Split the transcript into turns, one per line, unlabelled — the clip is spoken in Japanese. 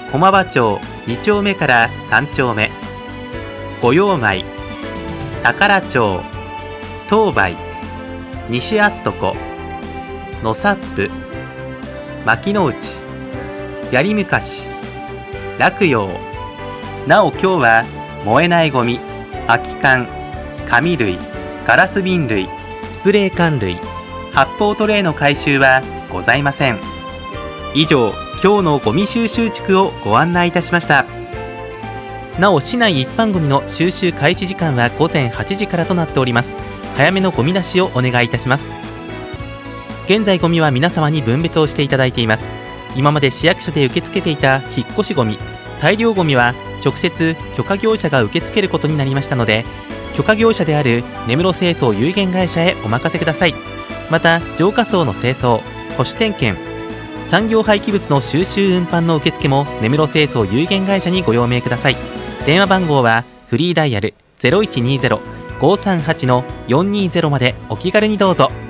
駒場町2丁目から3丁目、五葉米、宝町、当梅、西あっとこ、野サップ、牧之内、槍昔、洛陽。なお今日は燃えないゴミ、空き缶、紙類、ガラス瓶類、スプレー缶類、発泡トレイの回収はございません。以上、今日のゴミ収集地区をご案内いたしました。なお市内一般ゴミの収集開始時間は午前8時からとなっております。早めのゴミ出しをお願いいたします。現在ゴミは皆様に分別をしていただいています。今まで市役所で受け付けていた引っ越しゴミ、大量ゴミは直接許可業者が受け付けることになりましたので、許可業者である根室清掃有限会社へお任せください。また浄化槽の清掃、保守点検、産業廃棄物の収集運搬の受付も根室清掃有限会社にご用命ください。電話番号はフリーダイヤル 0120-538-420 までお気軽にどうぞ。